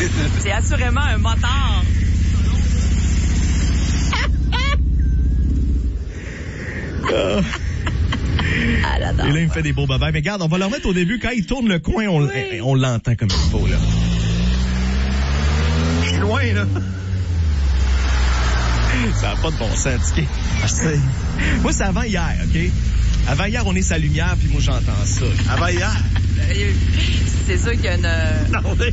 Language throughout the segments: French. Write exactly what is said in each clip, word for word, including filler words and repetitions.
C'est assurément un motard. Ah. Ah, là, Et là, il me fait des beaux babins. Mais regarde, on va le remettre au début. Quand il tourne le coin, on, oui. on l'entend comme il faut, là. Je suis loin, là. Ça n'a pas de bon sens, OK? Je sais. Moi, c'est avant hier, OK? Avant hier, on est sa lumière, puis moi, j'entends ça. Avant hier? C'est sûr qu'il y a une... Non, mais...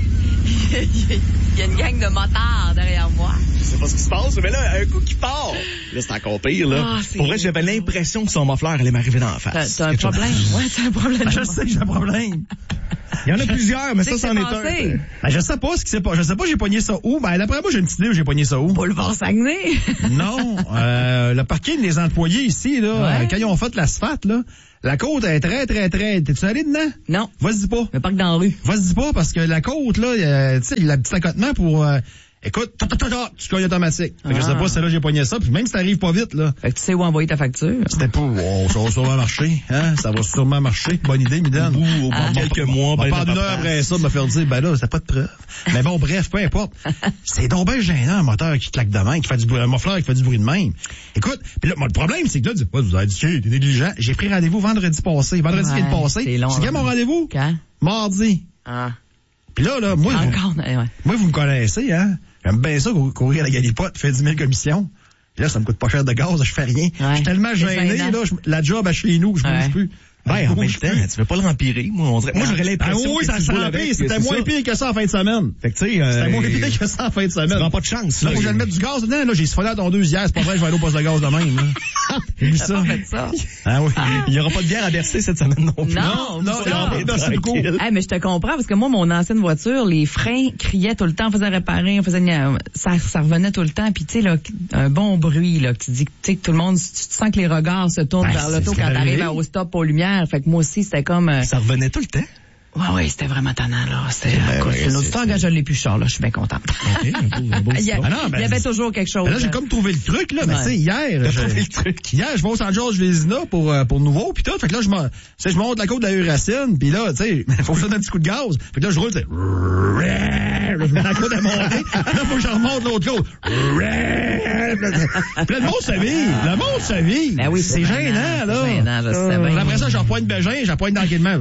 il y a une gang de motards derrière moi. Je sais pas ce qui se passe, mais là, un coup qui part. Là, c'est encore pire, là. Ah, pour vrai, j'avais l'impression que son muffler allait m'arriver dans la face. T'as, t'as un problème. Ouais, t'as un problème. Ben, je sais que j'ai un problème. Il y en a plusieurs, mais ça, c'en est un. Ben, je sais pas ce qui s'est passé. Je sais pas, j'ai pogné ça où. Ben, d'après moi, j'ai une petite idée où j'ai pogné ça où. Boulevard Saguenay. Non, euh, le parking des employés ici, là, ouais. Quand ils ont fait l'asphalte, là, la côte est très, très, très... T'es-tu allé dedans? Non. Vas-y pas. Le parc dans la rue. Vas-y pas, parce que la côte, là, euh, tu sais, il y a le petit accotement pour... Euh, écoute, ta, ta, ta, ta, tu cognes automatique. Fait que ah. Je sais pas si là j'ai pogné ça, puis même si t'arrives pas vite, là. Fait que tu sais où envoyer ta facture. C'était pas, oh, ça va sûrement marcher, hein? Ça va sûrement marcher. Bonne idée, Miden. Ou, au bout de quelques mois, ben, pas une heure après ça, de me faire dire, ben là, c'est pas de preuve. Mais bon, bref, peu importe. C'est donc ben gênant, un moteur qui claque de main, qui fait du bruit, un muffler qui fait du bruit de même. Écoute, pis là, moi, le problème, c'est que là, dis pas, vous avez dit, t'es négligent. J'ai pris rendez-vous vendredi passé. Vendredi ouais, vient de passer. C'est long. C'est quand mon rendez-vous? Quand? Mardi. Ah. Pis là, là, moi, Encore, vous, ouais. moi, vous me connaissez, hein? J'aime bien ça, courir à la galipote, faire dix mille commissions. Et là, ça me coûte pas cher de gaz, je fais rien. Ouais. Je suis tellement gêné, là, je, la job à chez nous, je ouais. bouge plus. Ben, en même temps, tu veux pas le rempirer, moi, on dirait, moi, j'aurais l'impression. Ah oui, ça s'empire, c'était moins pire que ça en fin de semaine. Fait que, tu sais, euh, c'était moins pire que ça en fin de semaine. Tu prends pas de chance, là. Là, faut que je le mette du gaz dedans, là, j'ai siphonné à tondeuse hier, c'est pas vrai, je vais aller au poste de gaz de même, là. J'ai vu ça. ça. Ah oui. Il y aura pas de bière à verser cette semaine non plus. Non, non, non, non, c'est cool. Hey, mais je te comprends, parce que moi, mon ancienne voiture, les freins criaient tout le temps, on faisait réparer, on faisait, ça, ça revenait tout le temps, puis tu sais, là, un bon bruit, là, qui dit, tu sais, que tout le monde, tu sens que les regards se tournent ben, vers l'auto quand t'arrives au stop aux lumières. Fait que moi aussi, c'était comme... Euh... Ça revenait tout le temps? Ouais, ouais, c'était vraiment tannant, là. C'était, ben, écoute, ouais, c'est une autre histoire, je l'ai plus cher, là. Je suis bien contente. Okay, un beau, un beau il y, a, ah non, ben, il y avait toujours quelque chose. Ben là, j'ai comme trouvé le truc, là. Ouais. Mais tu sais, hier, j'ai trouvé le truc. Hier, je vais au San Georges Vézina pour, euh, pour nouveau, pis tout. Fait que là, je m'en, je monte la côte de la Eurasienne, pis là, tu sais, faut que je donne un petit coup de gaz. Fait que là, je roule, tu je mets la côte à monter. Là, faut que je remonte l'autre côte. Pis là, le monde se vit. Le monde se vit. Ben oui, c'est, c'est gênant, là. C'est gênant, je sais bien. Après ça, j'en pointe Bégin, j'en pointe tranquillement.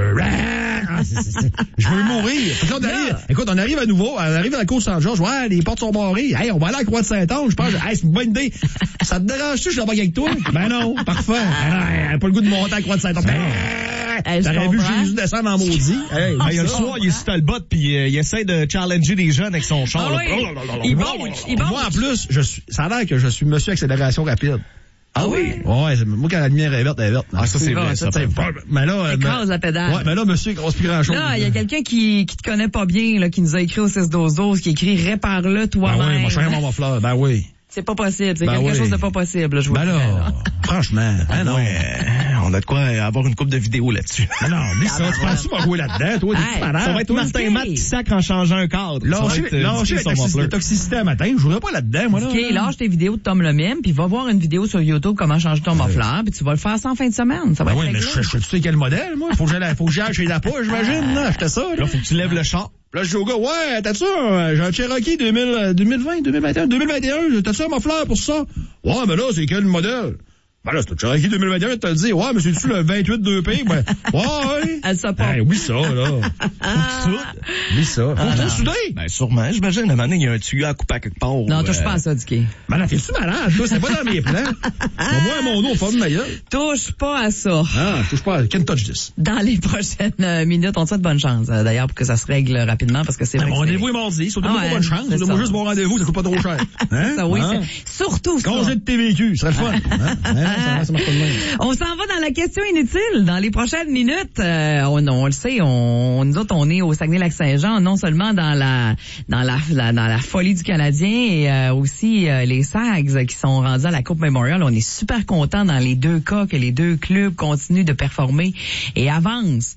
Ah, c'est, c'est, c'est. Je veux mourir. Là, on arrive, écoute, on arrive à nouveau, on arrive à la cour Saint-Georges, ouais, les portes sont barrées. Hey, on va aller à la Croix de Saint-Ange, je pense, hey, c'est une bonne idée. Ça te dérange-tu, je suis là-bas avec toi? Ben non, parfait. Elle a pas le goût de monter à la Croix de Saint-Ange. Hey, t'aurais vu Jésus descendre en maudit. Hey, ben, il y a le soir, il est sur Talbot, puis euh, il essaie de challenger des jeunes avec son char. Ah oui. Il bouge, il bouge. Moi, en plus, je suis, ça a l'air que je suis monsieur accélération rapide. Ah oui? Ouais, c'est, moi, quand la lumière est verte, elle est verte. Ah, ça, c'est vrai, ça. C'est pas, mais là, écrase la pédale. Ouais, mais là, monsieur, il grosse plus grand chose. Là, il y a quelqu'un qui, qui te connaît pas bien, là, qui nous a écrit au six douze douze, qui écrit répare-le toi-même. Ben oui, moi, je suis mon muffler. Ben oui. C'est pas possible, c'est ben quelque oui. chose de pas possible, là, je vous ben le dis. là, franchement, ben non. Ouais, on a de quoi avoir une couple de vidéos là-dessus. Ben non, mais ça, tu penses-tu m'as joué là-dedans, toi, t'es hey, malade. Ça va être Martin Matt qui sacre en changeant un cadre. Lâchez, lâchez la toxicité à matin, je jouerai pas là-dedans, moi, là. OK, lâche tes vidéos de Tom le Mime, puis va voir une vidéo sur YouTube comment changer ton muffler, puis tu vas le faire ça en fin de semaine. Ça va ben être oui, mais je, je, tu sais quel modèle, moi? Faut que j'aille, faut que j'aille chez la poche, j'imagine, là. J'étais ça, là. Là, faut que tu lèves le char. Là, je dis au gars, ouais, t'as-tu un, j'ai un Cherokee deux mille, deux mille vingt, deux mille vingt et un, deux mille vingt et un, t'as-tu un muffler pour ça? Ouais, mais là, c'est quel modèle? Ben là, c'est le Cherokee deux mille vingt et un, t'as le dit, ouais, mais c'est-tu le vingt-huit deux P? Ben, ouais, ouais. Elle sait pas. Ben, oui, ça, là. Faut que oui, ça. Faut ah, que tu souder. Ben, sûrement. J'imagine, à un moment donné, il y a un tuyau à couper à quelque part. Non, touche euh... pas à ça, Dicky. Ben là, t'es-tu malade, toi? C'est pas dans mes plans. Moi, mon nom, forme meilleur. Touche pas à ça. Ah, touche pas à, can't touch this. Dans les prochaines euh, minutes, on te souhaite bonne chance, euh, d'ailleurs, pour que ça se règle rapidement, parce que c'est ben, vrai. Mon rendez-vous est mardi. Sur ah, ouais, bonne chance. Donne-moi juste mon rendez-vous, ça coûte pas trop cher. Hein? Ça, oui, hein? Surtout ça. Congé de T V Q, ce serait fun. Hein? Hein? Ça marche pas de même. On s'en va dans la question inutile. Dans les prochaines minutes, euh, on, on le sait, on, nous autres, on est au Saguenay-Lac-Saint-Jean, non seulement dans la dans la, la dans la folie du Canadien et euh, aussi euh, les Sags qui sont rendus à la Coupe Memorial. On est super contents dans les deux cas que les deux clubs continuent de performer et avancent.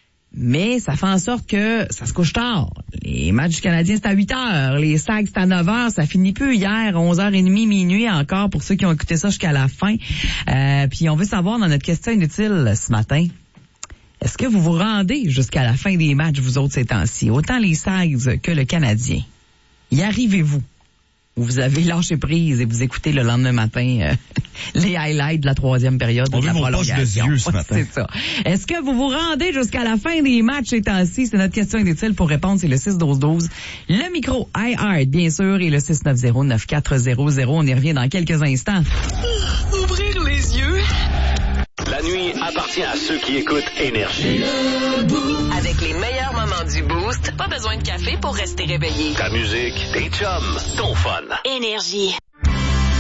Mais ça fait en sorte que ça se couche tard. Les matchs du Canadien, c'est à huit heures. Les Sags, c'est à neuf heures. Ça finit plus hier, onze heures trente, minuit encore, pour ceux qui ont écouté ça jusqu'à la fin. Euh, puis on veut savoir dans notre question inutile ce matin, Est-ce que vous vous rendez jusqu'à la fin des matchs, vous autres, ces temps-ci? Autant les Sags que le Canadien. Y arrivez-vous? Ou vous avez lâché prise et vous écoutez le lendemain matin euh, les highlights de la troisième période On de la prolongation. On veut mon poche de yeux ce matin. C'est ça. Est-ce que vous vous rendez jusqu'à la fin des matchs ces temps-ci? C'est notre question inutile. Pour répondre, c'est le six douze douze. Le micro iHeart, bien sûr, et le six neuf zéro neuf quatre zéro zéro. On y revient dans quelques instants. Ouvrir les yeux. La nuit appartient à ceux qui écoutent Énergie. Avec les meilleurs moments du Boost, pas besoin de café pour rester réveillé. Ta musique, tes chums, ton fun. Énergie.